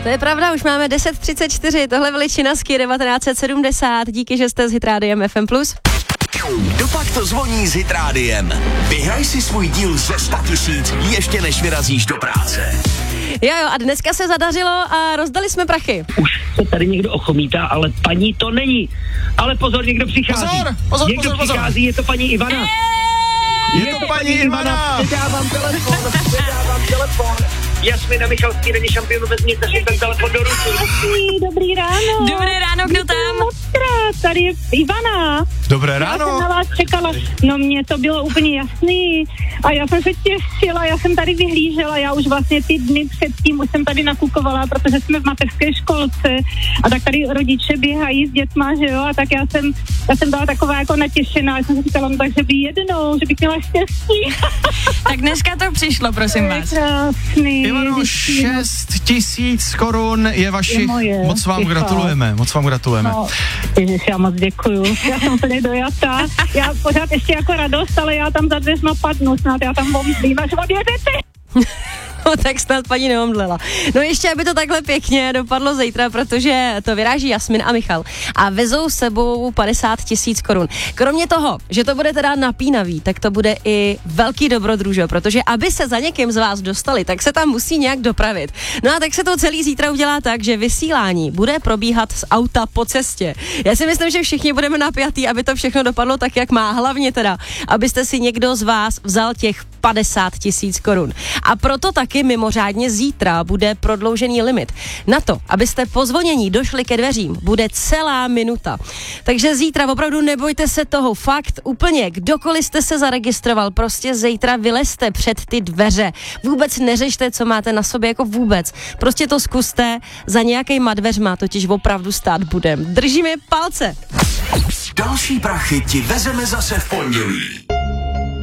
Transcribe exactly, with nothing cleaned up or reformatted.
To je pravda, už máme deset třicet čtyři, tohle byly Činasky devatenáct set sedmdesát, díky, že jste s Hitrádiem F M plus. Dopak to zvoní s Hitrádiem. Vyhraj si svůj díl ze sto tisíc ještě než vyrazíš do práce. Jo, jo, a dneska se zadařilo a rozdali jsme prachy. Už se tady někdo ochomítá, ale paní to není. Ale pozor, někdo přichází. Pozor, pozor, někdo pozor, pozor. přichází, je to paní Ivana. Je, je to paní Ivana. Předávám telefon, předávám telefon. Jasmina Michalský není šampionu, vezměte si ten telefon do ruky. Dobrý ráno. Dobré ráno, kdo tam? Moc tady je Ivana. Dobré Já jsem ráno. na vás čekala, no mně to bylo úplně jasný a já jsem se těšila, já jsem tady vyhlížela, já už vlastně ty dny předtím už jsem tady nakukovala, protože jsme v mateřské školce a tak tady rodiče běhají s dětma, že jo, a tak já jsem, já jsem byla taková jako natěšená, já jsem si říkala, no takže by jednou, že bych měla štěstí. Tak dneska to přišlo, prosím vás. Krásný. Ivano, šest tisíc korun je vašich. Je moje, Moc vám ticho. gratulujeme, moc vám gratulujeme. No, ježiš, já moc děkuju. Já jsem úplně dojatá. Já pořád ještě jako radost, ale já tam za dveřma padnu snad, já tam omdlím, až odjedete. No, tak snad paní neomdlela. No ještě, aby to takhle pěkně dopadlo zítra, protože to vyráží Jasmin a Michal a vezou s sebou padesát tisíc korun. Kromě toho, že to bude teda napínavý, tak to bude i velký dobrodružo, protože aby se za někým z vás dostali, tak se tam musí nějak dopravit. No a tak se to celý zítra udělá tak, že vysílání bude probíhat z auta po cestě. Já si myslím, že všichni budeme napjatý, aby to všechno dopadlo tak, jak má. Hlavně teda, abyste si někdo z vás vzal těch padesát tisíc korun. A proto taky mimořádně zítra bude prodloužený limit. Na to, abyste po zvonění došli ke dveřím, bude celá minuta. Takže zítra opravdu nebojte se toho, fakt úplně, kdokoliv jste se zaregistroval, prostě zítra vylezte před ty dveře. Vůbec neřešte, co máte na sobě, jako vůbec. Prostě to zkuste, za nějakýma dveřma totiž opravdu stát budem. Držíme palce. Další prachy ti vezeme zase v pondělí.